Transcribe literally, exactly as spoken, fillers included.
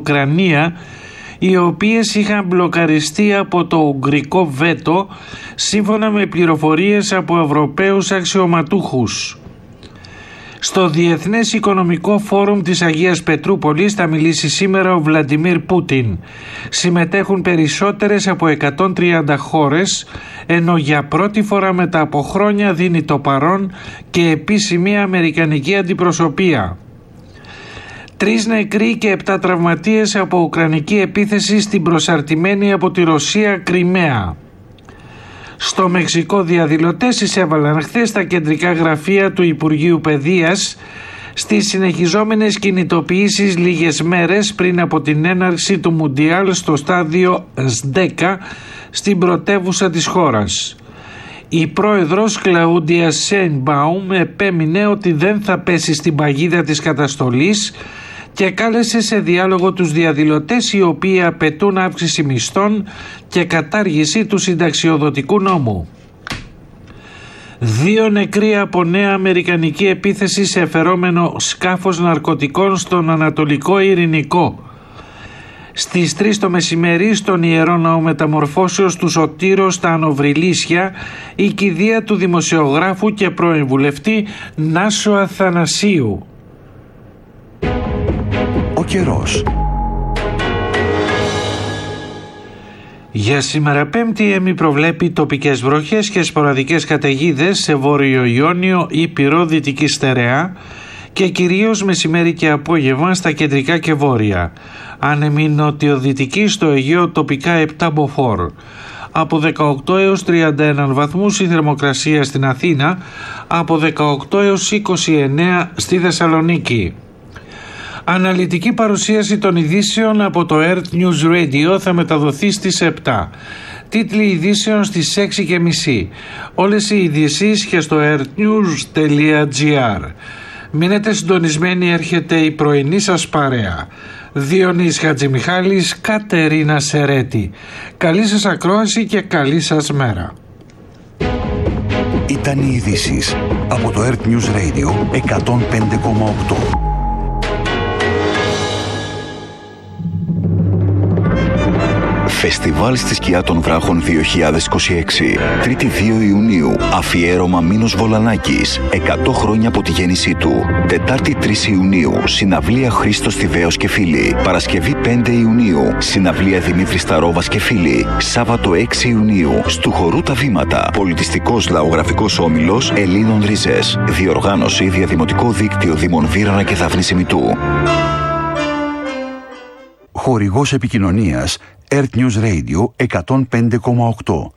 Ουκρανία, οι οποίες είχαν μπλοκαριστεί από το ουγγρικό βέτο, σύμφωνα με πληροφορίες από Ευρωπαίους αξιωματούχους. Στο Διεθνές Οικονομικό Φόρουμ της Αγίας Πετρούπολης θα μιλήσει σήμερα ο Βλαντιμίρ Πούτιν. Συμμετέχουν περισσότερες από εκατόν τριάντα χώρες, ενώ για πρώτη φορά μετά από χρόνια δίνει το παρόν και επίσημη αμερικανική αντιπροσωπεία. Τρεις νεκροί και επτά τραυματίες από ουκρανική επίθεση στην προσαρτημένη από τη Ρωσία Κριμαία. Στο Μεξικό διαδηλωτές εισέβαλαν χθες στα κεντρικά γραφεία του Υπουργείου Παιδείας στις συνεχιζόμενες κινητοποιήσεις λίγες μέρες πριν από την έναρξη του Μουντιάλ στο στάδιο ΣΔΕΚΑ στην πρωτεύουσα της χώρας. Η πρόεδρος Κλαούντια Σέινμπαουμ επέμεινε ότι δεν θα πέσει στην παγίδα της καταστολής και κάλεσε σε διάλογο τους διαδηλωτές, οι οποίοι απαιτούν αύξηση μισθών και κατάργηση του συνταξιοδοτικού νόμου. Δύο νεκροί από νέα αμερικανική επίθεση σε φερόμενο σκάφος ναρκωτικών στον Ανατολικό Ειρηνικό. Στις τρεις το μεσημέρι, στον Ιερό Ναό Μεταμορφώσεως του Σωτήρος στα Ανοβρυλίσια, η κηδεία του δημοσιογράφου και πρώην βουλευτή Νάσο Αθανασίου. Ο καιρός. Για σήμερα Πέμπτη, ΕΜΗ προβλέπει τοπικές βροχές και σποραδικές καταιγίδες σε Βόρειο Ιόνιο, Ήπειρο, Δυτική Στερεά και κυρίως μεσημέρι και απόγευμα στα κεντρικά και βόρεια. Άνεμη νοτιοδυτική στο Αιγαίο, τοπικά επτά μποφόρ. Από δεκαοκτώ έως τριάντα ένα βαθμούς η θερμοκρασία στην Αθήνα, από δεκαοκτώ έως είκοσι εννέα στη Θεσσαλονίκη. Αναλυτική παρουσίαση των ειδήσεων από το Earth News Radio θα μεταδοθεί στις επτά. Τίτλοι ειδήσεων στις έξι και μισή. Όλες οι ειδήσεις και στο earthnews τελεία gr. Μείνετε συντονισμένοι, έρχεται η πρωινή σας παρέα. Διονύς Χατζημιχάλης, Κατερίνα Σερέτη. Καλή σας ακρόαση και καλή σας μέρα. Ήταν οι ειδήσεις από το Earth News Radio εκατόν πέντε κόμμα οκτώ. Φεστιβάλ στη Σκιά των Βράχων δύο χιλιάδες είκοσι έξι. Τρίτη δύο Ιουνίου. Αφιέρωμα Μίνος Βολανάκης. εκατό χρόνια από τη γέννησή του. Τετάρτη τρεις Ιουνίου. Συναυλία Χρήστος Θηβαίος και φίλοι. Παρασκευή πέντε Ιουνίου. Συναυλία Δημήτρης Σταρόβας και φίλοι. Σάββατο έξι Ιουνίου. Στου Χορού τα Βήματα. Πολιτιστικός λαογραφικός όμιλος Ελλήνων Ρίζες. Διοργάνωση Διαδημοτικό Δίκτυο Δήμων Βύρανα και Δαφνής Ημιτού. Χορηγός επικοινωνίας Earth News Radio εκατόν πέντε κόμμα οκτώ.